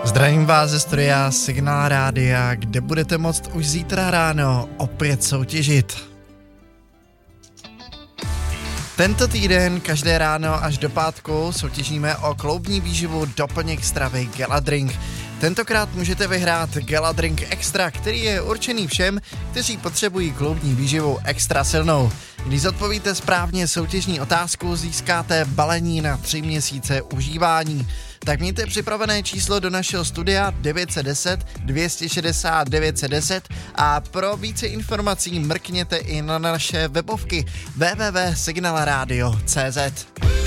Zdravím vás ze studia Signál Rádia, kde budete moct už zítra ráno opět soutěžit. Tento týden každé ráno až do pátku soutěžíme o kloubní výživu doplněk stravy Geladrink. Tentokrát můžete vyhrát Geladrink Extra, který je určený všem, kteří potřebují kloubní výživu extra silnou. Když zodpovíte správně soutěžní otázku, získáte balení na 3 měsíce užívání. Tak mějte připravené číslo do našeho studia 910 260 910 a pro více informací mrkněte i na naše webovky www.signalradio.cz.